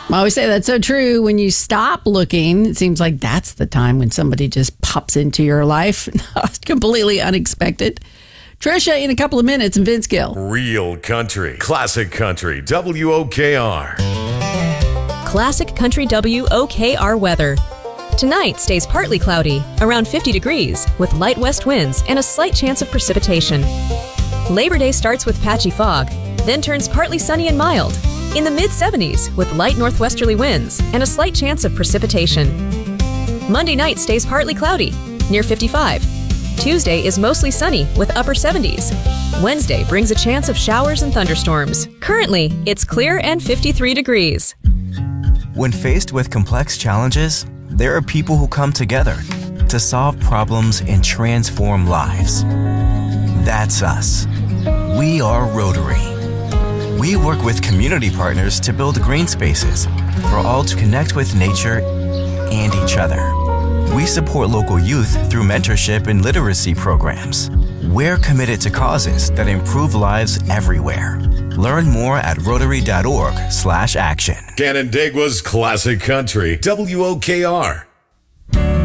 I always say that's so true. When you stop looking, it seems like that's the time when somebody just pops into your life. Completely unexpected. Trisha in a couple of minutes and Vince Gill. Real country. Classic country. WOKR. Classic country WOKR weather. Tonight stays partly cloudy, around 50 degrees, with light west winds and a slight chance of precipitation. Labor Day starts with patchy fog, then turns partly sunny and mild, in the mid-70s with light northwesterly winds and a slight chance of precipitation. Monday night stays partly cloudy, near 55. Tuesday is mostly sunny with upper 70s. Wednesday brings a chance of showers and thunderstorms. Currently, it's clear and 53 degrees. When faced with complex challenges, there are people who come together to solve problems and transform lives. That's us. We are Rotary. We work with community partners to build green spaces for all to connect with nature and each other. We support local youth through mentorship and literacy programs. We're committed to causes that improve lives everywhere. Learn more at rotary.org/action. Canandaigua's Classic Country. WOKR.